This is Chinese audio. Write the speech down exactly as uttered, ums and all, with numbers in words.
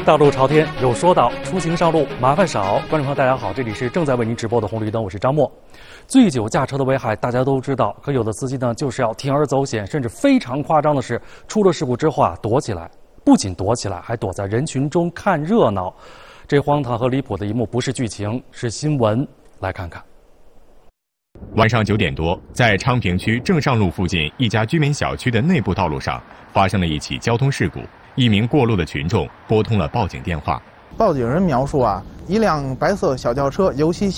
大路朝天，有说道，出行上路麻烦少。观众朋友，大家好，这里是正在为您直播的红绿灯，我是张默。醉酒驾车的危害大家都知道，可有的司机呢就是要铤而走险，甚至非常夸张的是，出了事故之后啊躲起来，不仅躲起来，还躲在人群中看热闹。这荒唐和离谱的一幕不是剧情，是新闻，来看看。 晚上九点多，在昌平区正上路附近一家居民小区的内部道路上，发生了一起交通事故。一名过路的群众拨通了报警电话。 报警人描述啊，一辆白色小轿车由其